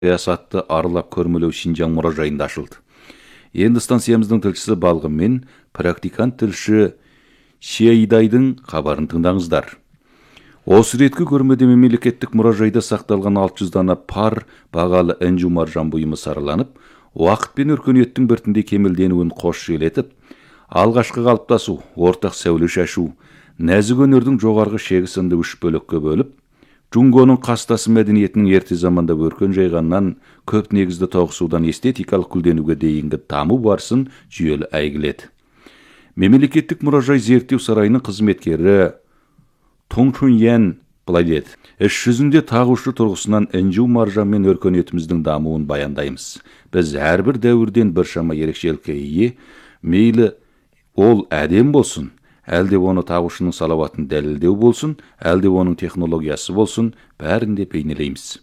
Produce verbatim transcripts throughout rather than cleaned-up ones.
саясатты аралап көрмөлөө Шинжаң мұражайында ашылды. Енді станциямыздың тілшісі Балғын мен практикант тілші Шейдайдың хабарын тыңдаңыздар. Осы реткі көрмеде мемлекеттік мұражайда сақталған алты жүз дана пар бағалы інжу маржан бұйымы сараланып, уақыт пен өркениеттің біртіндей кемелденуін қош желетіп, алғашқы қалыптасу, ортақ сәуле шашу, нәзік өнердің жоғарғы шегі сынды үш бөлікке бөліп, Джунгоның қастасы мәдениетінің ерте заманда өркен жайғаннан көп негізді тоғысудан эстетикалық гүлденуге дейінгі даму барысын жүйелі әйгіледі. Мемлекеттік мұражай зерттеу сарайының қызметкері Тунчун Ян былай деді: іс жүзінде тағушы тұрғысынан інжу маржан мен өркениетіміздің дамуын баяндаймыз. Біз әрбір дәуірден біршама ерекшелікке ие, мейлі ол әдем болсын, әлде оны тағушының салауатын дәлелдеу болсын, әлде оның технологиясы болсын, бәрінде бейнелейміз.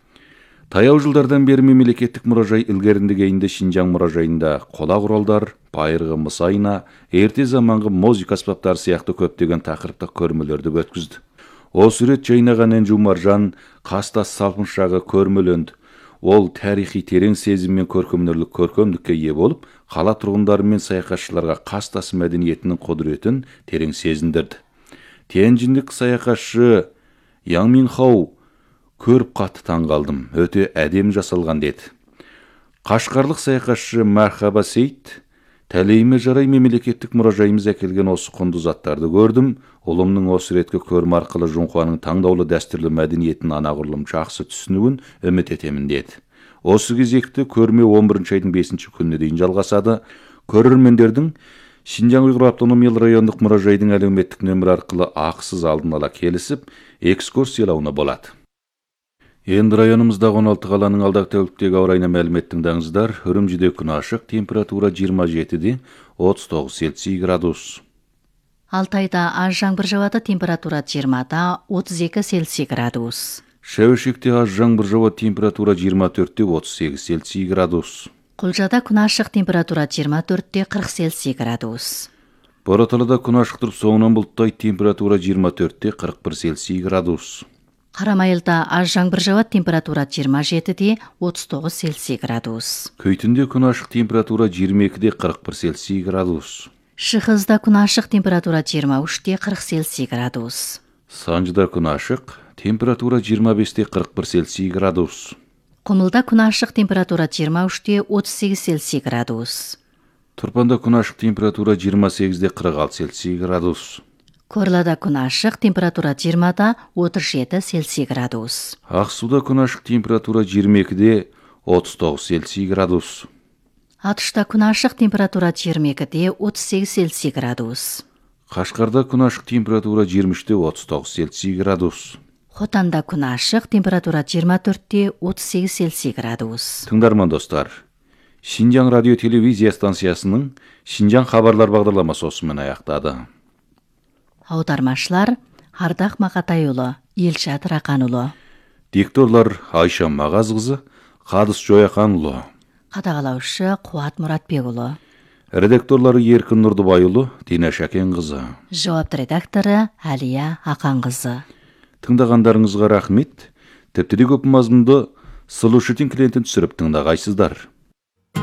Таяу жылдардан бері мемлекеттік мұражай ілгеріндегейінде Шинжаң мұражайында қола құралдар, байырғы мыс айна, ерте заманғы музыка аспаптары сияқты көптеген тақырыптық көрмелерді өткізді. Осы рет жайнаған інжу маржан қастас салпыншағы көрмеленді. Ол тарихи терең сезім мен көркемдік көркемдікке ие болып, қала тұрғындары мен саяхатшыларға қастас мәдениетінің құдіретін терең сезіндірді. Тяньжиндік саяхатшы Яң Минхау көріп қатты таңғалдым, өте әдем жасалған деді. Қашқарлық саяхатшы Мархаба Сейт: тәлейіме жарай мемлекеттік мұражайымыз әкелген осы құнды заттарды көрдім. Ұлымның осы реткі көрме арқылы Жұңқуаның таңдаулы дәстүрлі мәдениетін анағұрлым жақсы түсінуін үміт етемін деді. Осы кезекті көрме он бірінші айдың бесінші күніне дейін жалғасады. Көрермендердің Шинжаң Уйғур автономиялы райондық мұражайдың әлеуметтік нөмірі арқылы ақысыз алдын ала келісіп, экскурсиялауына болады. Енді районымыздағы он алты қаланың алдағы тәуліктегі ауа райына мәлімет тыңдаңыздар. Үрімжіде күн ашық, температура жиырма жетіде отыз тоғыз Цельсий градус. Алтайда аз жаңбыр жауады, температура жиырмада отыз екі Цельсий градус. Шәуешекте аз жаңбыр жауады, температура жиырма төртте отыз сегіз Цельсий градус. Құлжада күн ашық, температура жиырма төртте қырық Цельсий градус. Бораталыда күн ашық тұрып, соңынан бұлттай, температура жиырма төртте қырық бір Цельсий градус. Қарамайылда аз жаңбыр жауады, температура жиырма жетіде отыз тоғыз Цельсий градус. Көйтінде күн ашық, температура жиырма екіде қырық бір Цельсий градус. Шығызда күн ашық, температура жиырма үште қырық Цельсий градус. Санжыда күн ашық, температура жиырма бесте қырық бір Цельсий градус. Құмылда күн ашық, температура жиырма үште отыз сегіз Цельсий градус. Тұрпанда күн ашық, температура жиырма сегізде қырық алты Цельсий градус. Көрлада күн ашық, температура жиырмада отыз жеті Цельсий градус. Ақсуда күн ашық, температура жиырма екіде отыз тоғыз Цельсий градус. Атышта күн ашық, температура жиырма екіде отыз сегіз Цельсий градус. Қашқарда күн ашық, температура жиырма үште отыз тоғыз Цельсий градус. Хотанда күн ашық, температура жиырма төртте отыз сегіз Цельсий градус. Тыңдарман достар, Шинжаң радио телевизия станциясының Шинжаң хабарлар бағдарламасы осымен аяқтады. Аудармашылар Ардақ Мақатайұлы, Елшат Рақанұлы. Дикторлар Айша Мағазқызы, Қадыс Жояқанұлы. Қадағалаушы Қуат Мұратбекұлы. Редакторлары Еркін Нұрдыбайұлы, Дина Шәкенқызы. Жауапты редакторы Әлия Ақанқызы. Тыңдағандарыңызға рахмет. Тіпті де көп мазмұнды Сұлу Шытин клиентін түсіріп тыңдағайсыздар.